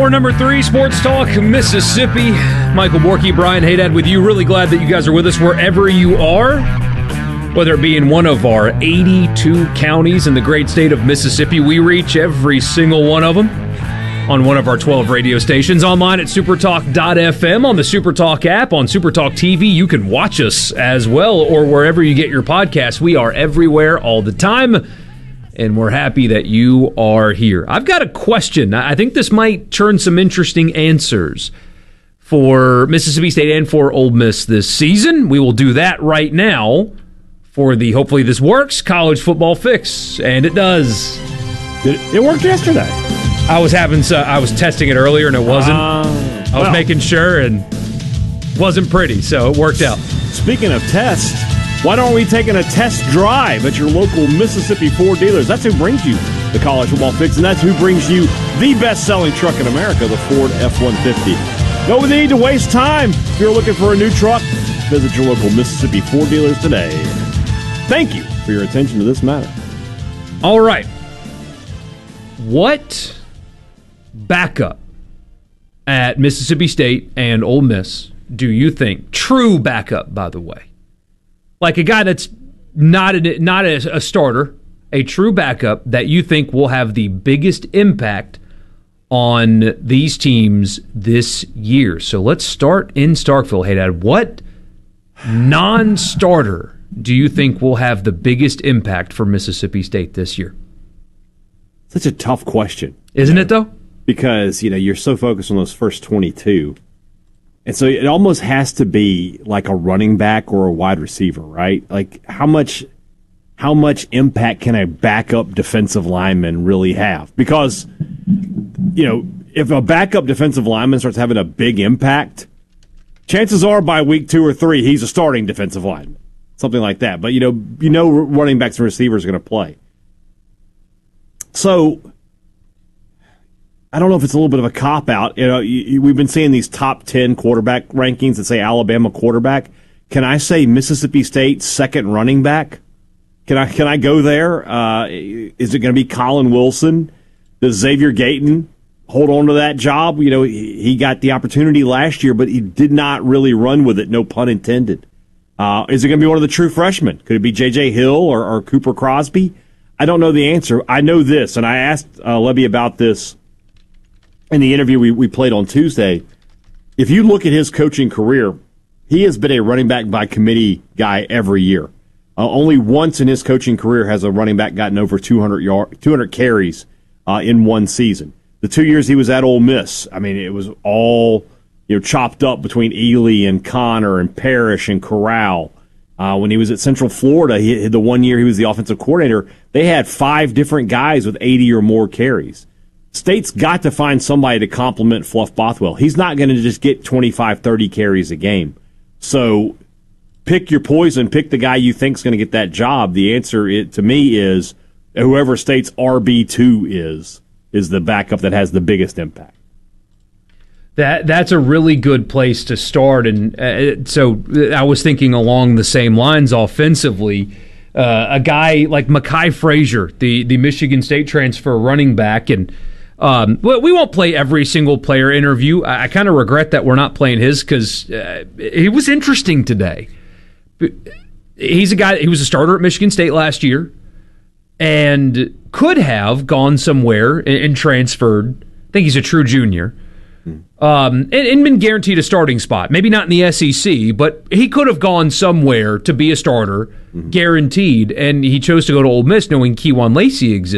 Hour number 3, Sports Talk Mississippi. Michael Borky, Brian Haydad with you. Really glad that you guys are with us wherever you are, whether it be in one of our 82 counties in the great state of Mississippi. We reach every single one of them on one of our 12 radio stations, online at supertalk.fm, on the Supertalk app, on Supertalk TV. You can watch us as well, or wherever you get your podcasts. We are everywhere all the time, and we're happy that you are here. I've got a question. I think this might turn some interesting answers for Mississippi State and for Ole Miss this season. We will do that right now for the Hopefully This Works College Football Fix, and it does. It worked yesterday. I was testing it earlier and it wasn't. I was making sure and wasn't pretty, so it worked out. Speaking of tests, why don't we take a test drive at your local Mississippi Ford dealers? That's who brings you the College Football Fix, and that's who brings you the best-selling truck in America, the Ford F-150. No need to waste time. If you're looking for a new truck, visit your local Mississippi Ford dealers today. Thank you for your attention to this matter. All right. What backup at Mississippi State and Ole Miss do you think? True backup, by the way. Like a guy that's not a starter, a true backup that you think will have the biggest impact on these teams this year. So let's start in Starkville. Hey, Dad, what non-starter do you think will have the biggest impact for Mississippi State this year? Such a tough question. Isn't it, though? Because, you're so focused on those first 22. And so it almost has to be like a running back or a wide receiver, right? Like how much impact can a backup defensive lineman really have? Because, if a backup defensive lineman starts having a big impact, chances are by week 2 or 3, he's a starting defensive lineman. Something like that. But, running backs and receivers are going to play. So I don't know if it's a little bit of a cop-out. We've been seeing these top 10 quarterback rankings that say Alabama quarterback. Can I say Mississippi State second running back? Can I go there? Is it going to be Colin Wilson? Does Xavier Gayton hold on to that job? He got the opportunity last year, but he did not really run with it, no pun intended. Is it going to be one of the true freshmen? Could it be J.J. Hill or Cooper Crosby? I don't know the answer. I know this, and I asked Lebby about this in the interview we played on Tuesday. If you look at his coaching career, he has been a running back by committee guy every year. Only once in his coaching career has a running back gotten over 200 carries in one season. The 2 years he was at Ole Miss, it was all chopped up between Ely and Connor and Parrish and Corral. When he was at Central Florida, the 1 year he was the offensive coordinator, they had 5 different guys with 80 or more carries. State's got to find somebody to complement Fluff Bothwell. He's not going to just get 25, 30 carries a game. So pick your poison, pick the guy you think is going to get that job. The answer to me is whoever State's RB2 is the backup that has the biggest impact. That's a really good place to start, and so I was thinking along the same lines offensively. A guy like Mekhi Frazier, the Michigan State transfer running back, and we won't play every single player interview. I kind of regret that we're not playing his because he was interesting today. He's a guy. He was a starter at Michigan State last year, and could have gone somewhere and transferred. I think he's a true junior. And been guaranteed a starting spot. Maybe not in the SEC, but he could have gone somewhere to be a starter, guaranteed, and he chose to go to Ole Miss knowing Kejuan Lacey exists.